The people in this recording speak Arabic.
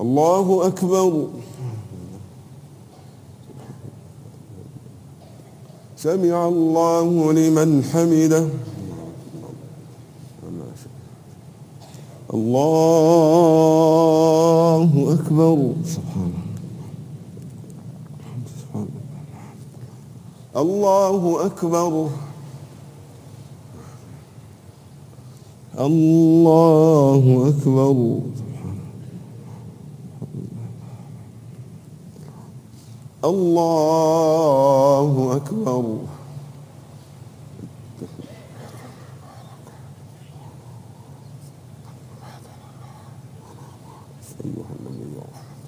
الله أكبر. سمع الله لمن حمده. الله أكبر. سبحان الله أكبر. الله أكبر. الله أكبر. أيها النبي